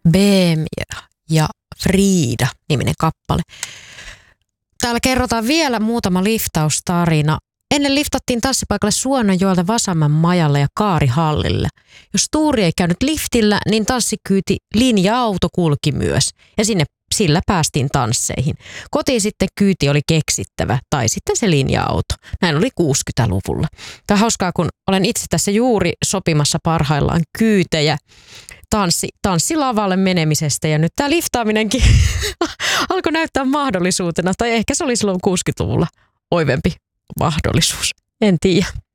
BM ja Frida-niminen kappale. Täällä kerrotaan vielä muutama liftaustarina. Ennen liftattiin tanssipaikalle Suonenjoelta Vasamman majalle ja Kaarihallille. Jos tuuri ei käynyt liftillä, niin tanssikyyti linja-auto kulki myös. Ja sillä päästiin tansseihin. Kotiin sitten kyyti oli keksittävä tai sitten se linja-auto. Näin oli 60-luvulla. Tämä on hauskaa, kun olen itse tässä juuri sopimassa parhaillaan kyytejä tanssilavalle menemisestä. Ja nyt tämä liftaaminenkin alkoi näyttää mahdollisuutena. Tai ehkä se oli silloin 60-luvulla oivempi mahdollisuus. En tiedä.